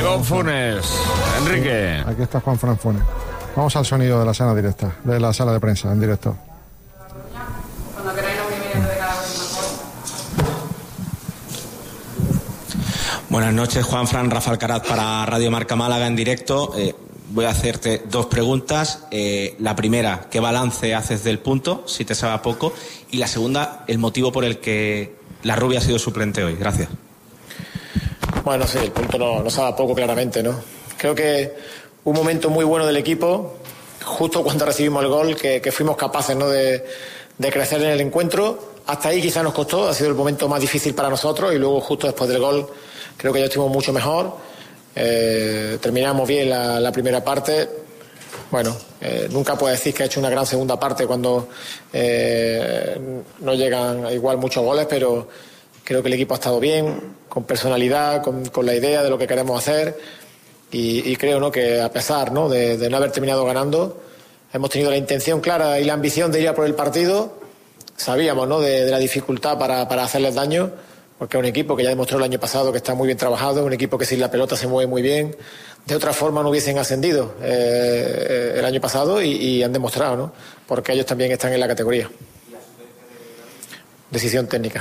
Diego Funes. Enrique. Aquí está Juanfran Funes. Vamos al sonido de la sala directa, de la sala de prensa en directo. Cuando queráis los primeros de cada uno. Buenas noches, Juanfran, Rafa Alcaraz para Radio Marca Málaga en directo. Voy a hacerte dos preguntas. La primera, ¿qué balance haces del punto, si te sabe a poco? Y la segunda, el motivo por el que la Rubia ha sido suplente hoy. Gracias. Bueno, sí, el punto no sabe a poco, claramente, ¿no? Creo que un momento muy bueno del equipo, justo cuando recibimos el gol, que fuimos capaces, ¿no?, de crecer en el encuentro. Hasta ahí quizás nos costó, ha sido el momento más difícil para nosotros, y luego justo después del gol creo que ya estuvimos mucho mejor. Terminamos bien la primera parte. Bueno, nunca puedo decir que ha hecho una gran segunda parte cuando no llegan igual muchos goles, pero creo que el equipo ha estado bien, con personalidad, con la idea de lo que queremos hacer, y creo, ¿no?, que a pesar, ¿no?, de no haber terminado ganando, hemos tenido la intención clara y la ambición de ir a por el partido. Sabíamos, ¿no?, de la dificultad para hacerles daño, porque es un equipo que ya demostró el año pasado que está muy bien trabajado, un equipo que sin la pelota se mueve muy bien. De otra forma no hubiesen ascendido el año pasado, y han demostrado, ¿no?, porque ellos también están en la categoría. Decisión técnica.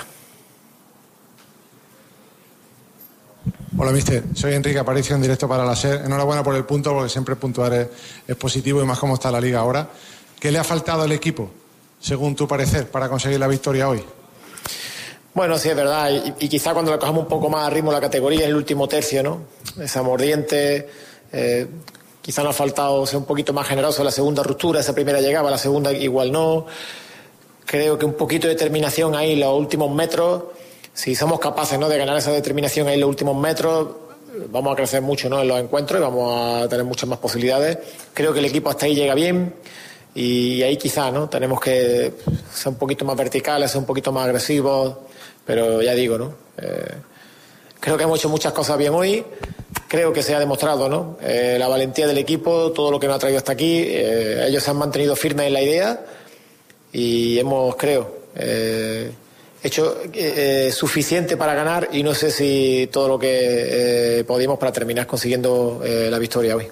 Hola, mister. Soy Enrique Aparicio, en directo para la SER. Enhorabuena por el punto, porque siempre puntuar es positivo, y más como está la liga ahora. ¿Qué le ha faltado al equipo, según tu parecer, para conseguir la victoria hoy? Bueno, sí, es verdad, y quizá cuando le cogemos un poco más a ritmo la categoría en el último tercio, ¿no? Esa mordiente, quizá nos ha faltado ser un poquito más generoso en la segunda ruptura. Esa primera llegaba, la segunda igual no. Creo que un poquito de determinación ahí en los últimos metros. Si somos capaces, ¿no?, de ganar esa determinación ahí en los últimos metros, vamos a crecer mucho, ¿no?, en los encuentros, y vamos a tener muchas más posibilidades. Creo que el equipo hasta ahí llega bien, y ahí quizá, ¿no?, tenemos que ser un poquito más verticales, ser un poquito más agresivos, pero ya digo, ¿no?, creo que hemos hecho muchas cosas bien hoy. Creo que se ha demostrado, ¿no?, la valentía del equipo, todo lo que nos ha traído hasta aquí. Ellos se han mantenido firmes en la idea, y hemos, creo, hecho suficiente para ganar, y no sé si todo lo que podíamos para terminar consiguiendo la victoria hoy.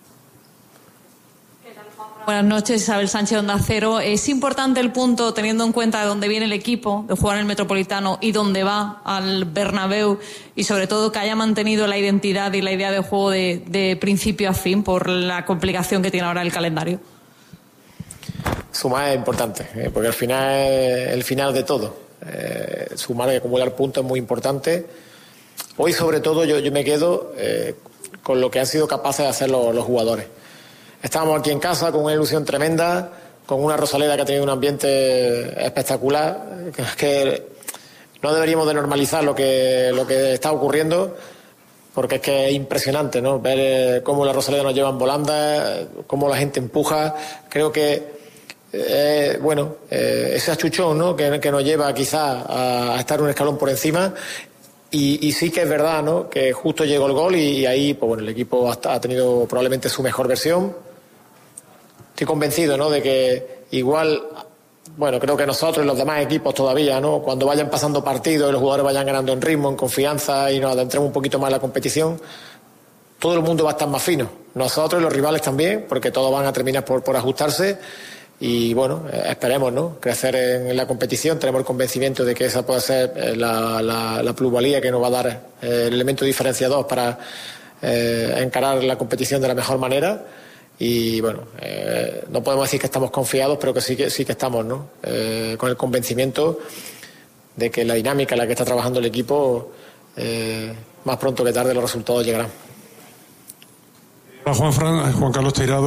Buenas noches, Isabel Sánchez, Onda Cero. ¿Es importante el punto, teniendo en cuenta de dónde viene el equipo, de jugar en el Metropolitano y dónde va, al Bernabéu, y sobre todo que haya mantenido la identidad y la idea de juego de principio a fin por la complicación que tiene ahora el calendario? Sumar es importante, porque al final es el final de todo. Sumar y acumular puntos es muy importante. Hoy, sobre todo, yo me quedo con lo que han sido capaces de hacer los jugadores. Estábamos aquí en casa con una ilusión tremenda, con una Rosaleda que ha tenido un ambiente espectacular, que no deberíamos de normalizar lo que está ocurriendo, porque es que es impresionante, ¿no?, ver cómo la Rosaleda nos lleva en volandas, cómo la gente empuja. Creo que ese achuchón, ¿no?, que nos lleva quizás a estar un escalón por encima. Y sí que es verdad, ¿no?, que justo llegó el gol, y ahí, pues bueno, el equipo ha tenido probablemente su mejor versión. Estoy convencido, ¿no?, de que igual, bueno, creo que nosotros y los demás equipos todavía, ¿no?, cuando vayan pasando partidos y los jugadores vayan ganando en ritmo, en confianza, y nos adentremos un poquito más en la competición, todo el mundo va a estar más fino. Nosotros y los rivales también, porque todos van a terminar por ajustarse. Y bueno, esperemos, ¿no?, crecer en la competición. Tenemos el convencimiento de que esa puede ser la plusvalía que nos va a dar el elemento diferenciador para encarar la competición de la mejor manera. Y bueno, no podemos decir que estamos confiados, pero que sí que estamos, ¿no?, con el convencimiento de que la dinámica en la que está trabajando el equipo, más pronto que tarde los resultados llegarán. Juan Carlos Tirado.